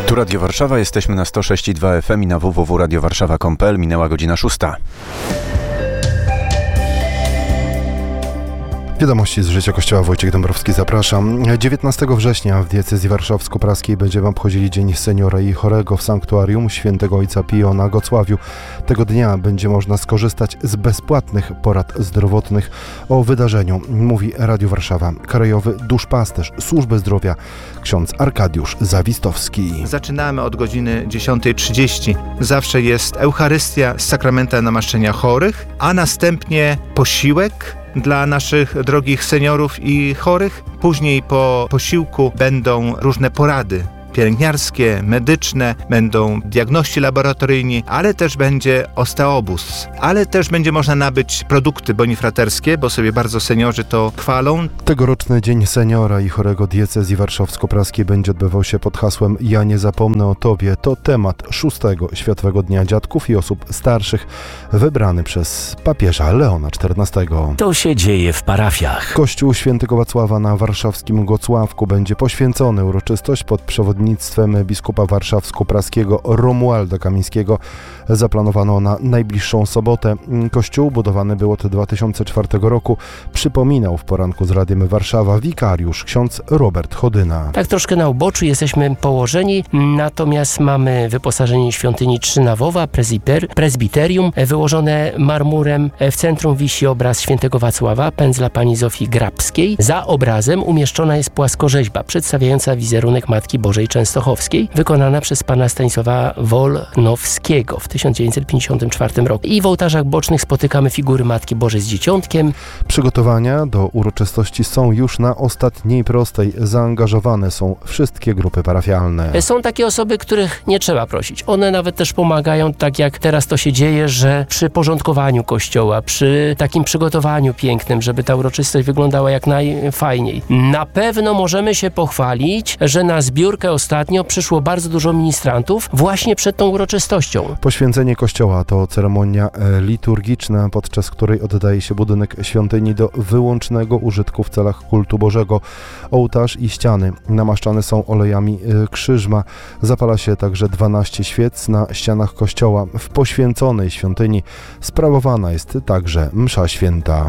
Tu Radio Warszawa, jesteśmy na 106,2 FM i na www.radiowarszawa.pl. Minęła godzina 6. Wiadomości z życia Kościoła. Wojciech Dąbrowski, zapraszam. 19 września w diecezji warszawsko-praskiej będziemy obchodzili Dzień Seniora i Chorego w Sanktuarium Świętego Ojca Pio na Gocławiu. Tego dnia będzie można skorzystać z bezpłatnych porad zdrowotnych. O wydarzeniu mówi Radio Warszawa krajowy duszpasterz Służby Zdrowia ksiądz Arkadiusz Zawistowski. Zaczynamy od godziny 10:30. Zawsze jest Eucharystia z sakramentem namaszczenia chorych, a następnie posiłek dla naszych drogich seniorów i chorych. Później po posiłku będą różne porady pielęgniarskie, medyczne, będą diagności laboratoryjni, ale też będzie osteobus, ale też będzie można nabyć produkty bonifraterskie, bo sobie bardzo seniorzy to chwalą. Tegoroczny Dzień Seniora i Chorego diecezji warszawsko-praskiej będzie odbywał się pod hasłem Ja nie zapomnę o Tobie. To temat 6. Światowego Dnia Dziadków i Osób Starszych, wybrany przez papieża Leona XIV. To się dzieje w parafiach. Kościół Świętego Wacława na warszawskim Gocławku będzie poświęcony. Uroczystość pod przewodnictwem biskupa warszawsko-praskiego Romualda Kamińskiego zaplanowano na najbliższą sobotę. Kościół budowany był od 2004 roku. Przypominał w poranku z Radiem Warszawa wikariusz ksiądz Robert Chodyna. Tak troszkę na uboczu jesteśmy położeni, natomiast mamy wyposażenie świątyni trzynawowa, prezbiterium wyłożone marmurem. W centrum wisi obraz świętego Wacława, pędzla pani Zofii Grabskiej. Za obrazem umieszczona jest płaskorzeźba przedstawiająca wizerunek Matki Bożej Częstochowskiej, wykonana przez pana Stanisława Wolnowskiego w 1954 roku. I w ołtarzach bocznych spotykamy figury Matki Bożej z Dzieciątkiem. Przygotowania do uroczystości są już na ostatniej prostej. Zaangażowane są wszystkie grupy parafialne. Są takie osoby, których nie trzeba prosić. One nawet też pomagają, tak jak teraz to się dzieje, że przy porządkowaniu kościoła, przy takim przygotowaniu pięknym, żeby ta uroczystość wyglądała jak najfajniej. Na pewno możemy się pochwalić, że na zbiórkę ostatnio przyszło bardzo dużo ministrantów właśnie przed tą uroczystością. Poświęcenie kościoła to ceremonia liturgiczna, podczas której oddaje się budynek świątyni do wyłącznego użytku w celach kultu Bożego. Ołtarz i ściany namaszczane są olejami krzyżma. Zapala się także 12 świec na ścianach kościoła. W poświęconej świątyni sprawowana jest także msza święta.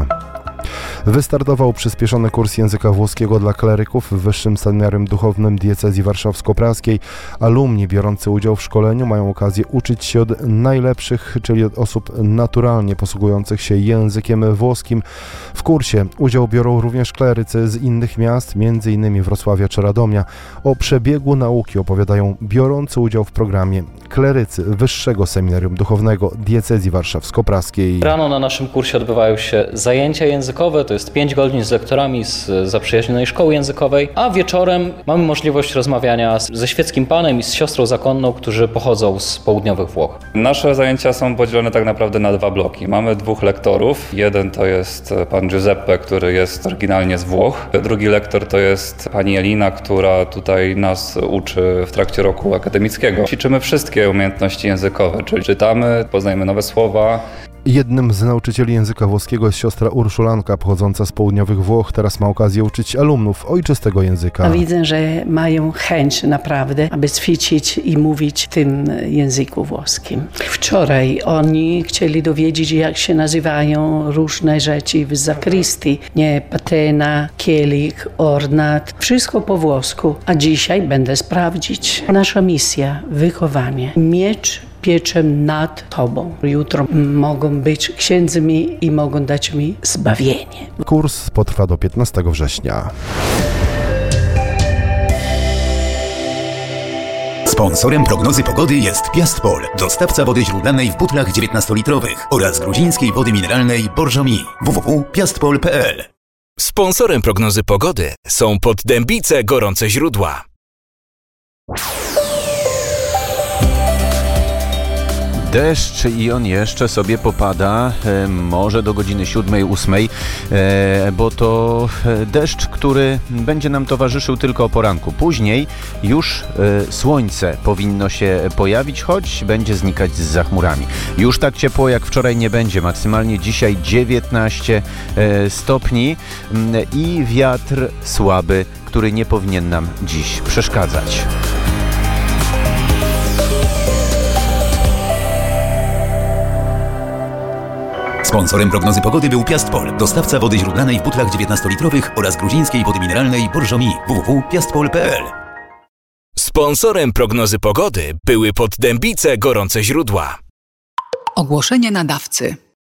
Wystartował przyspieszony kurs języka włoskiego dla kleryków w Wyższym Seminarium Duchownym Diecezji Warszawsko-Praskiej. Alumni biorący udział w szkoleniu mają okazję uczyć się od najlepszych, czyli od osób naturalnie posługujących się językiem włoskim. W kursie udział biorą również klerycy z innych miast, m.in. Wrocławia czy Radomia. O przebiegu nauki opowiadają biorący udział w programie klerycy Wyższego Seminarium Duchownego Diecezji Warszawsko-Praskiej. Rano na naszym kursie odbywają się zajęcia językowe, to jest 5 godzin z lektorami z zaprzyjaźnionej szkoły językowej, a wieczorem mamy możliwość rozmawiania ze świeckim panem i z siostrą zakonną, którzy pochodzą z południowych Włoch. Nasze zajęcia są podzielone tak naprawdę na 2 bloki. Mamy 2 lektorów. Jeden to jest pan Giuseppe, który jest oryginalnie z Włoch. Drugi lektor to jest pani Elina, która tutaj nas uczy w trakcie roku akademickiego. Ćwiczymy wszystkie umiejętności językowe, czyli czytamy, poznajemy nowe słowa. Jednym z nauczycieli języka włoskiego jest siostra Urszulanka, pochodząca z południowych Włoch. Teraz ma okazję uczyć alumnów ojczystego języka. A widzę, że mają chęć naprawdę, aby ćwiczyć i mówić w tym języku włoskim. Wczoraj oni chcieli dowiedzieć, jak się nazywają różne rzeczy w zakrystii. Nie, patena, kielich, ornat, wszystko po włosku. A dzisiaj będę sprawdzić. Nasza misja, wychowanie, miecz pieczem nad Tobą. Jutro mogą być księdzmi i mogą dać mi zbawienie. Kurs potrwa do 15 września. Sponsorem prognozy pogody jest Piastpol, dostawca wody źródlanej w butlach 19-litrowych oraz gruzińskiej wody mineralnej Borżomi. www.piastpol.pl. Sponsorem prognozy pogody są Poddębice Gorące Źródła. Deszcz i on jeszcze sobie popada, może do godziny 7-8, bo to deszcz, który będzie nam towarzyszył tylko o poranku. Później już słońce powinno się pojawić, choć będzie znikać zza chmurami. Już tak ciepło jak wczoraj nie będzie, maksymalnie dzisiaj 19 stopni i wiatr słaby, który nie powinien nam dziś przeszkadzać. Sponsorem prognozy pogody był Piastpol, dostawca wody źródlanej w butlach 19-litrowych oraz gruzińskiej wody mineralnej Borżomi. www.piastpol.pl. Sponsorem prognozy pogody były Poddębice Gorące Źródła. Ogłoszenie nadawcy.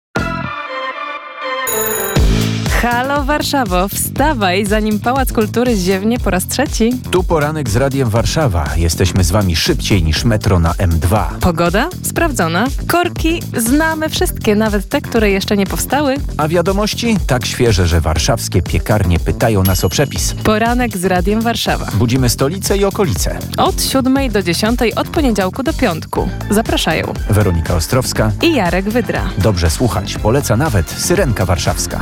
Halo Warszawo, wstawaj, zanim Pałac Kultury ziewnie po raz trzeci. Tu poranek z Radiem Warszawa. Jesteśmy z Wami szybciej niż metro na M2. Pogoda? Sprawdzona. Korki? Znamy wszystkie, nawet te, które jeszcze nie powstały. A wiadomości? Tak świeże, że warszawskie piekarnie pytają nas o przepis. Poranek z Radiem Warszawa. Budzimy stolicę i okolice. Od 7 do 10, od poniedziałku do piątku. Zapraszają Weronika Ostrowska i Jarek Wydra. Dobrze słuchać. Poleca nawet Syrenka Warszawska.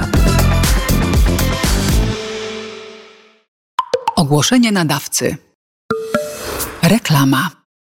Ogłoszenie nadawcy. Reklama.